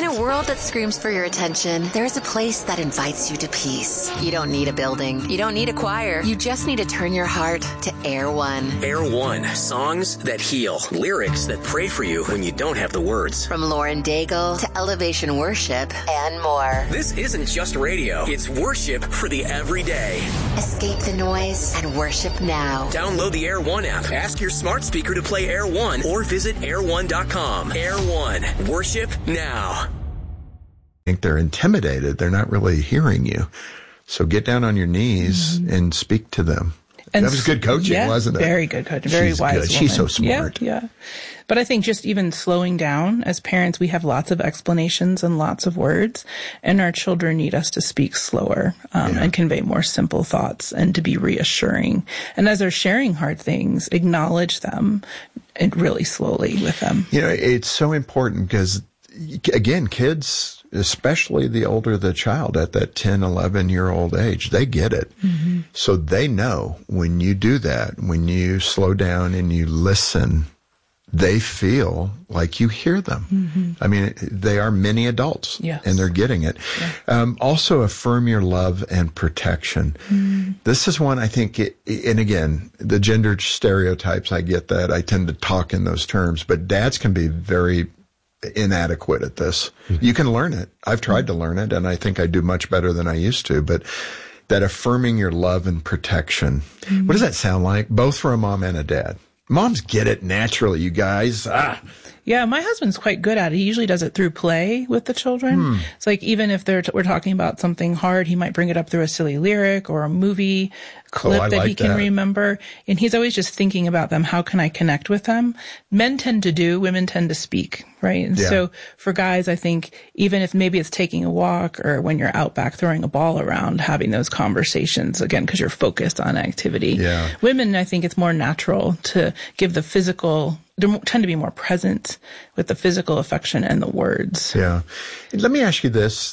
a world that screams for your attention, there's a place that invites you to peace. You don't need a building. You don't need a choir. You just need to turn your heart to Air One. Air One. Songs that heal. Lyrics that pray for you when you don't have the words. From Lauren Daigle to Elevation Worship and more. This isn't just radio. It's worship for the everyday. Escape the noise and worship now. Download the Air One app. Ask your smart speaker to play Air One or visit air1.com. Air One. Worship now. I think they're intimidated. They're not really hearing you. So get down on your knees and speak to them. And that was good coaching, wasn't it? Very good coaching. Very wise woman. She's so smart. Yeah. But I think just even slowing down, as parents, we have lots of explanations and lots of words, and our children need us to speak slower and convey more simple thoughts and to be reassuring. And as they're sharing hard things, acknowledge them and really slowly with them. You know, it's so important because, again, kids, especially the older the child at that 10, 11-year-old age, they get it. Mm-hmm. So they know when you do that, when you slow down and you listen, they feel like you hear them. Mm-hmm. I mean, they are mini adults, and they're getting it. Yeah. Also, affirm your love and protection. Mm-hmm. This is one I think, and again, the gender stereotypes, I get that. I tend to talk in those terms, but dads can be very inadequate at this. Mm-hmm. You can learn it. I've tried to learn it, and I think I do much better than I used to, but that affirming your love and protection. Mm-hmm. What does that sound like? Both for a mom and a dad. Moms get it naturally, you guys. Yeah, my husband's quite good at it. He usually does it through play with the children. It's like even if we're talking about something hard, he might bring it up through a silly lyric or a movie clip that he can remember. And he's always just thinking about them. How can I connect with them? Men tend to do, women tend to speak, right? And so for guys, I think even if maybe it's taking a walk or when you're out back throwing a ball around, having those conversations, again, because you're focused on activity. Yeah. Women, I think it's more natural to give the physical, they tend to be more present with the physical affection and the words. Yeah. Let me ask you this,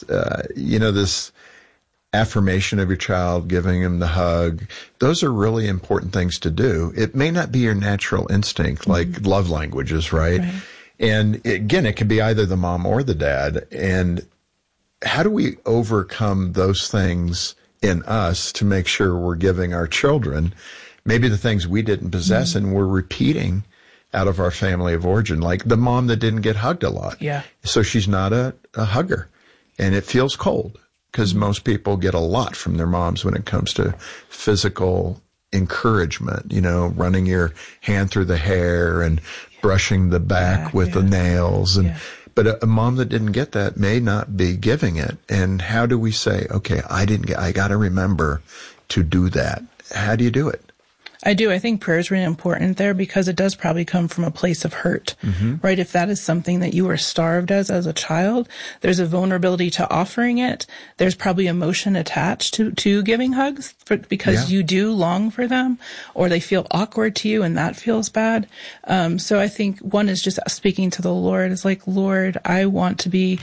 this affirmation of your child, giving him the hug, those are really important things to do. It may not be your natural instinct, like love languages, right? And again, it can be either the mom or the dad. And how do we overcome those things in us to make sure we're giving our children maybe the things we didn't possess and we're repeating out of our family of origin, like the mom that didn't get hugged a lot. Yeah. So she's not a hugger, and it feels cold because most people get a lot from their moms when it comes to physical encouragement, running your hand through the hair and brushing the back with the nails. But a mom that didn't get that may not be giving it. And how do we say, okay, I got to remember to do that? How do you do it? I do. I think prayer is really important there because it does probably come from a place of hurt, right? If that is something that you were starved as a child, there's a vulnerability to offering it. There's probably emotion attached to giving hugs because you do long for them, or they feel awkward to you and that feels bad. So I think one is just speaking to the Lord. It's like, Lord, I want to be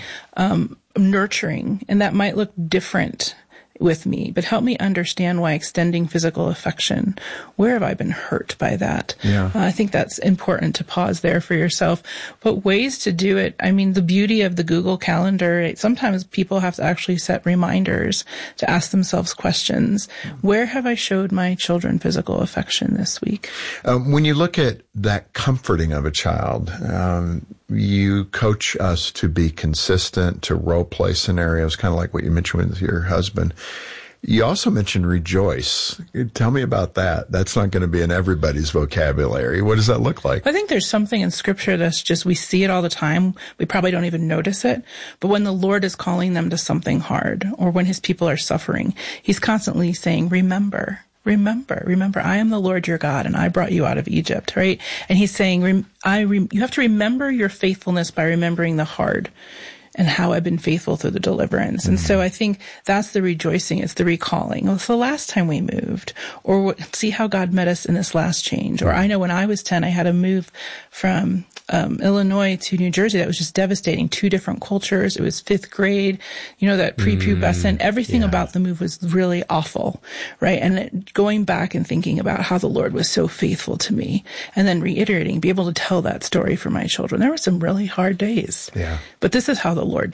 nurturing, and that might look different with me, but help me understand why extending physical affection, where have I been hurt by that? I think that's important to pause there for yourself. But ways to do it, I mean, the beauty of the Google Calendar, sometimes people have to actually set reminders to ask themselves questions. Where have I showed my children physical affection this week? When you look at that comforting of a child, you coach us to be consistent, to role play scenarios, kind of like what you mentioned with your husband. You also mentioned rejoice. Tell me about that. That's not going to be in everybody's vocabulary. What does that look like? I think there's something in Scripture that's just, we see it all the time. We probably don't even notice it. But when the Lord is calling them to something hard, or when his people are suffering, he's constantly saying, remember, I am the Lord your God, and I brought you out of Egypt, right? And he's saying, you have to remember your faithfulness by remembering the hard and how I've been faithful through the deliverance. And so I think that's the rejoicing. It's the recalling. Well, it's the last time we moved, or see how God met us in this last change. Or I know when I was 10, I had to move from Illinois to New Jersey. That was just devastating. 2 different cultures. It was 5th grade, that prepubescent, everything about the move was really awful, right? And going back and thinking about how the Lord was so faithful to me, and then reiterating, be able to tell that story for my children. There were some really hard days. But this is how the Lord